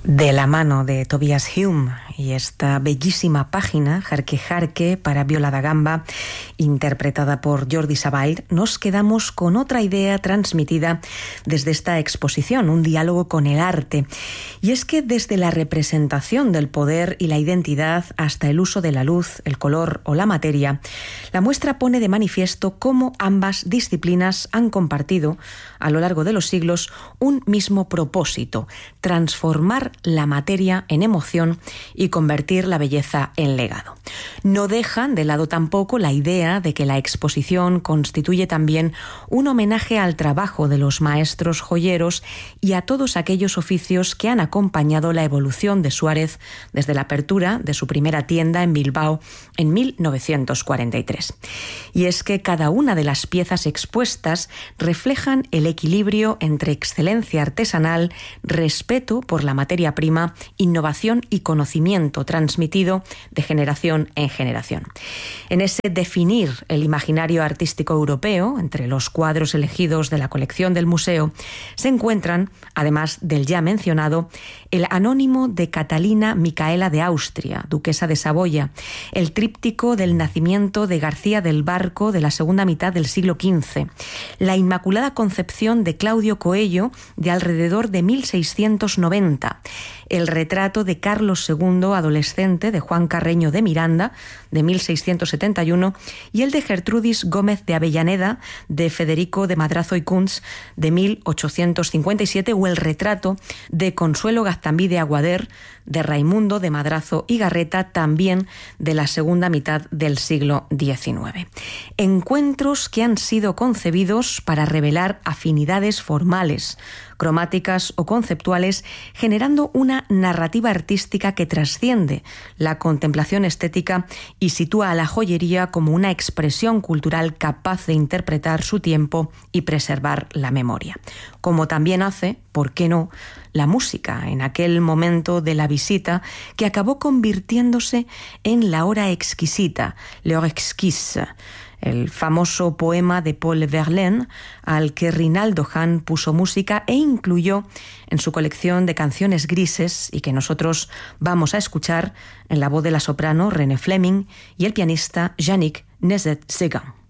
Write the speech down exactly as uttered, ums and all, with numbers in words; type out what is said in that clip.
De la mano de Tobias Hume y esta bellísima página, Jarque Jarque, para viola da gamba, interpretada por Jordi Savall, nos quedamos con otra idea transmitida desde esta exposición, un diálogo con el arte. Y es que desde la representación del poder y la identidad hasta el uso de la luz, el color o la materia, la muestra pone de manifiesto cómo ambas disciplinas han compartido, a lo largo de los siglos, un mismo propósito: transformar la materia en emoción y convertir la belleza en legado. No dejan de lado tampoco la idea de que la exposición constituye también un homenaje al trabajo de los maestros joyeros y a todos aquellos oficios que han acompañado la evolución de Suárez desde la apertura de su primera tienda en Bilbao en mil novecientos cuarenta y tres. Y es que cada una de las piezas expuestas reflejan el equilibrio entre excelencia artesanal, respeto por la materia prima, innovación y conocimiento transmitido de generación en generación. En ese definir el imaginario artístico europeo, entre los cuadros elegidos de la colección del museo, se encuentran, además del ya mencionado, el anónimo de Catalina Micaela de Austria, duquesa de Saboya, el tríptico del nacimiento de García del Barco de la segunda mitad del siglo quince, la Inmaculada Concepción de Claudio Coello de alrededor de mil seiscientos noventa, el retrato de Carlos segundo adolescente de Juan Carreño de Miranda de mil seiscientos setenta y uno y el de Gertrudis Gómez de Avellaneda de Federico de Madrazo y Kunz de mil ochocientos cincuenta y siete o el retrato de Consuelo Gaztambí de Aguader de Raimundo de Madrazo y Garreta, también de la segunda mitad del siglo diecinueve. Encuentros que han sido concebidos para revelar afinidades formales, cromáticas o conceptuales, generando una narrativa artística que trasciende la contemplación estética y sitúa a la joyería como una expresión cultural capaz de interpretar su tiempo y preservar la memoria. Como también hace, ¿por qué no?, la música en aquel momento de la visita que acabó convirtiéndose en la hora exquisita, l'heure exquise, el famoso poema de Paul Verlaine al que Rinaldo Hahn puso música e incluyó en su colección de canciones grises y que nosotros vamos a escuchar en la voz de la soprano René Fleming y el pianista Yannick Nézet-Séguin.